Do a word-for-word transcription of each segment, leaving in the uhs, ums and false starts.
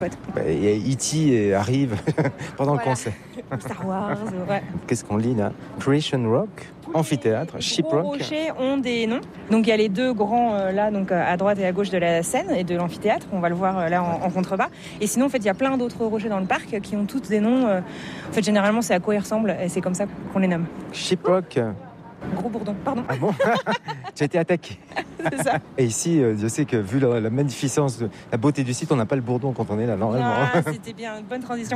Et E T arrive pendant Voilà. le concert. Star Wars, ouais. Qu'est-ce qu'on lit là? Creation Rock, amphithéâtre, Les Shiprock. gros rochers ont des noms. Donc il y a les deux grands euh, là, donc euh, à droite et à gauche de la scène et de l'amphithéâtre. On va le voir euh, là en, en contrebas. Et sinon, en fait, il y a plein d'autres rochers dans le parc qui ont tous des noms. euh, En fait, généralement, c'est à quoi ils ressemblent et c'est comme ça qu'on les nomme. Shiprock. Gros bourdon, pardon. Ah bon? J'ai été attaqué. C'est ça. Et ici, euh, je sais que vu la, la magnificence, de, la beauté du site, on n'a pas le bourdon quand on est là, normalement. Ah, c'était bien, une bonne transition.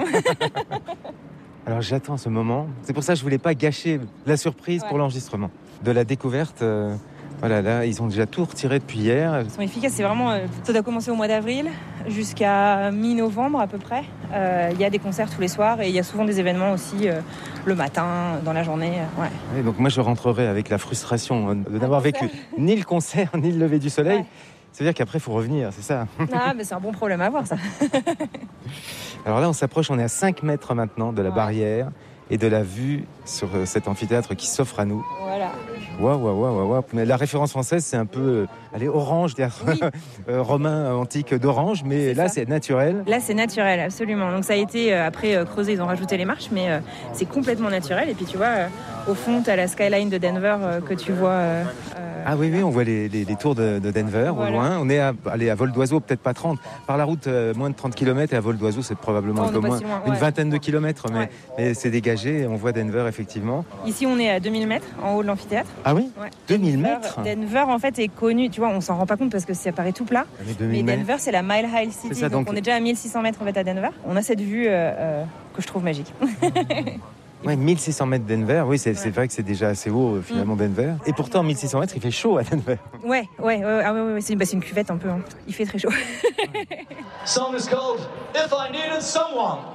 Alors j'attends ce moment. C'est pour ça que je voulais pas gâcher la surprise Ouais. pour l'enregistrement. De la découverte, euh, voilà, là, ils ont déjà tout retiré depuis hier. Ils sont efficaces, c'est vraiment. euh, Ça doit commencer au mois d'avril jusqu'à mi-novembre à peu près. Euh, Il y a des concerts tous les soirs et il y a souvent des événements aussi euh, le matin, dans la journée. euh, Ouais. Et donc moi, je rentrerai avec la frustration euh, de n'avoir concert. vécu ni le concert, ni le lever du soleil. Ouais. Ça veut dire qu'après, il faut revenir, c'est ça? Ah, mais c'est un bon problème à avoir ça. Alors là, on s'approche, on est à cinq mètres maintenant de la Ouais. barrière et de la vue sur euh, cet amphithéâtre qui s'offre à nous. Voilà. Waouh, waouh, waouh, waouh. Mais la référence française, c'est un peu, euh, allez, orange, théâtre Oui. euh, romain euh, antique d'orange, mais C'est là, ça. c'est naturel. Là, c'est naturel, absolument. Donc, ça a été euh, après euh, creusé, ils ont rajouté les marches, mais euh, c'est complètement naturel. Et puis, tu vois, euh, au fond, tu as la skyline de Denver euh, que tu vois. euh, euh, Ah oui, oui, on voit les, les, les tours de, de Denver Voilà. au loin. On est à, allez, à vol d'oiseau, peut-être pas trente. Par la route, euh, moins de trente kilomètres, et à vol d'oiseau, c'est probablement Oh, un on peu est pas moins. si loin, Une ouais. vingtaine de kilomètres, mais, Ouais. mais c'est dégagé et on voit Denver, effectivement. Ici, on est à deux mille mètres en haut de l'amphithéâtre. Ah oui? Ouais. deux mille Denver- mètres? Denver, en fait, est connu. Tu vois, on s'en rend pas compte parce que ça paraît tout plat. Ah, mais deux Mais mille mètres. Denver, c'est la Mile High City. C'est ça, donc, donc- on est déjà à mille six cents mètres en fait à Denver. On a cette vue euh, euh, que je trouve magique. Ouais, mille six cents mètres Denver, oui, c'est c'est vrai que c'est déjà assez haut, euh, finalement, Denver. Et pourtant, mille six cents mètres, il fait chaud à Denver. ouais, ouais, ouais, ah ouais, ouais, ouais, c'est une, bah, c'est une cuvette un peu. Hein. Il fait très chaut. Song is called If I Needed Someone.